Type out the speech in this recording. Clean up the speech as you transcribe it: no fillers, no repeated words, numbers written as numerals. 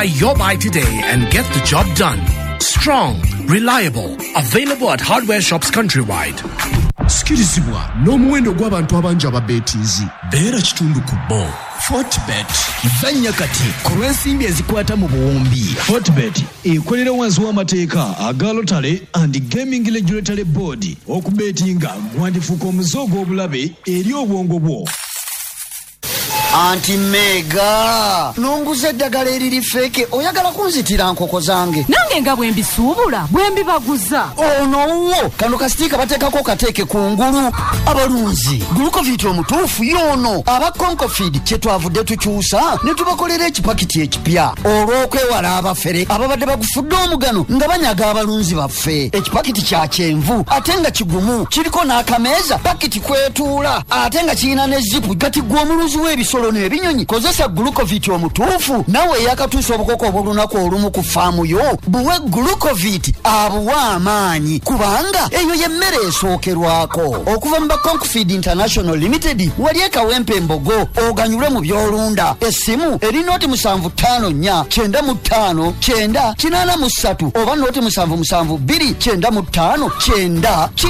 Try your buy today and get the job done. Strong, reliable, available at hardware shops countrywide. Sikirizibwa n'omuwendo gw'abantu abangi ababeetiizi beera kitundu ku bo. Fortbet vanya kati ku lw'ensimbi ezikwata mu buwumbi. Fortbet ekolera wansi w'amateeka aga Lotale and Gaming Regulatory Board. Okubeetinga gwandifuuka omuze ogw'obulabe eri obwongo bwo. Anti Mega nonguze eddagala eriri feke oyagala kunzitira nkoko zange nange nga bwe mbisuubula bwe mbibaguza ono kano kastika bateekako kateeke ku ngulu abalunzi Glucovit omutuufu yono aba Concofeed kye twavudde tukyusa ne tubakolera ekipakiti ekipya olw'okwewala abafere ababadde bagufudde omugano nga banyaga abalunzi baffe ekipakiti kya kyenvu ate nga kigumu kiriko n'akameeza pakiti kwetuula ate nga kirina ne zipu gati gw'omulunzi w'ebisolo n'ebinyonyi kozesa Glucovit omutuufu nawe yakatuusa obukoko obulunaku olumu ku faamu yo buwe Glucovit abuwa amaanyi kubanga eyo y'emmere esookerwako okuva mu Concofeed International Limited wali ekawempe embogo oganyulwe mu byolunda essimu eri nooti 754 95 983 oba nooti 772 95 9